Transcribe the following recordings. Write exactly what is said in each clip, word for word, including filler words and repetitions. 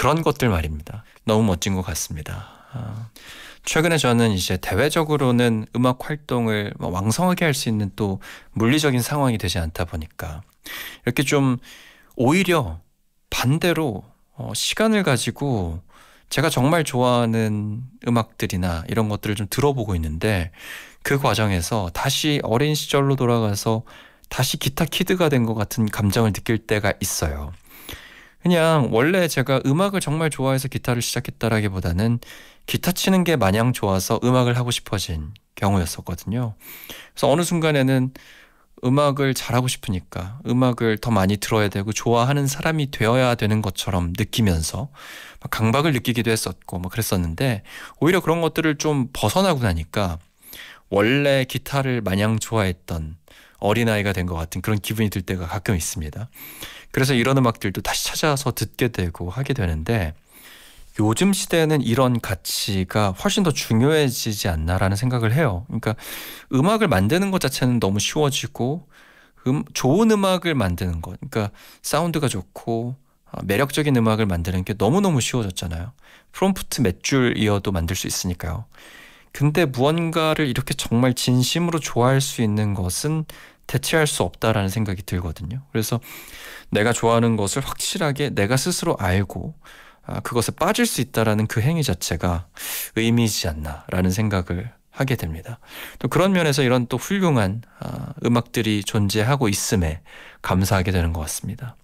그런 것들 말입니다. 너무 멋진 것 같습니다. 아, 최근에 저는 이제 대외적으로는 음악 활동을 왕성하게 할 수 있는 또 물리적인 상황이 되지 않다 보니까 이렇게 좀 오히려 반대로 어, 시간을 가지고 제가 정말 좋아하는 음악들이나 이런 것들을 좀 들어보고 있는데 그 과정에서 다시 어린 시절로 돌아가서 다시 기타 키드가 된 것 같은 감정을 느낄 때가 있어요. 그냥 원래 제가 음악을 정말 좋아해서 기타를 시작했다라기보다는 기타 치는 게 마냥 좋아서 음악을 하고 싶어진 경우였었거든요. 그래서 어느 순간에는 음악을 잘하고 싶으니까 음악을 더 많이 들어야 되고 좋아하는 사람이 되어야 되는 것처럼 느끼면서 강박을 느끼기도 했었고 뭐 그랬었는데 오히려 그런 것들을 좀 벗어나고 나니까 원래 기타를 마냥 좋아했던 어린아이가 된 것 같은 그런 기분이 들 때가 가끔 있습니다. 그래서 이런 음악들도 다시 찾아서 듣게 되고 하게 되는데 요즘 시대에는 이런 가치가 훨씬 더 중요해지지 않나라는 생각을 해요. 그러니까 음악을 만드는 것 자체는 너무 쉬워지고 음, 좋은 음악을 만드는 것, 그러니까 사운드가 좋고 매력적인 음악을 만드는 게 너무너무 쉬워졌잖아요. 프롬프트 몇 줄이어도 만들 수 있으니까요. 근데 무언가를 이렇게 정말 진심으로 좋아할 수 있는 것은 대체할 수 없다라는 생각이 들거든요. 그래서 내가 좋아하는 것을 확실하게 내가 스스로 알고 아, 그것에 빠질 수 있다라는 그 행위 자체가 의미이지 않나라는 생각을 하게 됩니다. 또 그런 면에서 이런 또 훌륭한 아, 음악들이 존재하고 있음에 감사하게 되는 것 같습니다.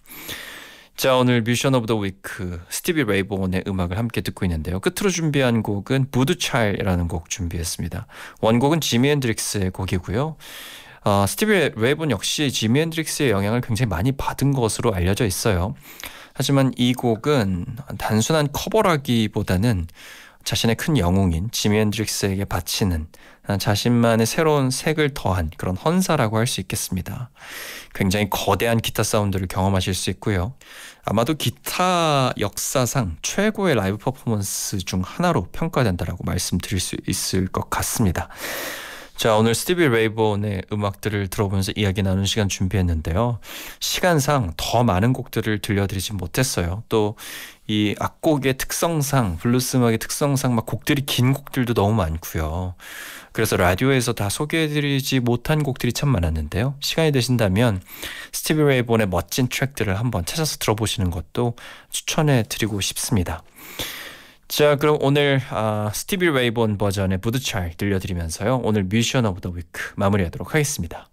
자, 오늘 뮤지션 오브 더 위크 스티비 레이본의 음악을 함께 듣고 있는데요. 끝으로 준비한 곡은 부드 차일이라는 곡 준비했습니다. 원곡은 지미 앤드릭스의 곡이고요. 어, 스티비 레이본 역시 지미 앤드릭스의 영향을 굉장히 많이 받은 것으로 알려져 있어요. 하지만 이 곡은 단순한 커버라기보다는 자신의 큰 영웅인 지미 앤드릭스에게 바치는 자신만의 새로운 색을 더한 그런 헌사라고 할 수 있겠습니다. 굉장히 거대한 기타 사운드를 경험하실 수 있고요. 아마도 기타 역사상 최고의 라이브 퍼포먼스 중 하나로 평가된다라고 말씀드릴 수 있을 것 같습니다. 자, 오늘 스티비 레이본의 음악들을 들어보면서 이야기 나누는 시간 준비했는데요. 시간상 더 많은 곡들을 들려드리지 못했어요. 또 이 악곡의 특성상, 블루스 음악의 특성상 막 곡들이 긴 곡들도 너무 많고요. 그래서 라디오에서 다 소개해드리지 못한 곡들이 참 많았는데요. 시간이 되신다면 스티비 레이본의 멋진 트랙들을 한번 찾아서 들어보시는 것도 추천해드리고 싶습니다. 자, 그럼 오늘 아, 스티비 레이본 버전의 부드 차일 들려드리면서요. 오늘 뮤지션 오브 더 위크 마무리하도록 하겠습니다.